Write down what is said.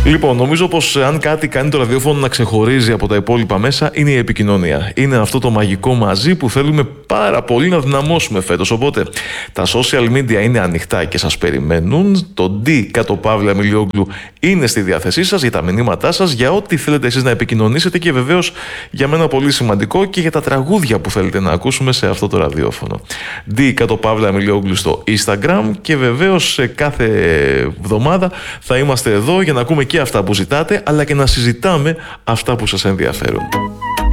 Λοιπόν, νομίζω πως αν κάτι κάνει το ραδιόφωνο να ξεχωρίζει από τα υπόλοιπα μέσα, είναι η επικοινωνία. Είναι αυτό το μαγικό μαζί που θέλουμε πάρα πολύ να δυναμώσουμε φέτος. Οπότε τα social media είναι ανοιχτά και σας περιμένουν. Το D_Milioglou είναι στη διάθεσή σας για τα μηνύματά σας, για ό,τι θέλετε εσείς να επικοινωνήσετε και βεβαίως για μένα πολύ σημαντικό και για τα τραγούδια που θέλετε να ακούσουμε σε αυτό το ραδιόφωνο. D_Milioglou στο Instagram και βεβαίως σε κάθε εβδομάδα θα είμαστε εδώ για να ακούμε και αυτά που ζητάτε, αλλά και να συζητάμε αυτά που σας ενδιαφέρουν.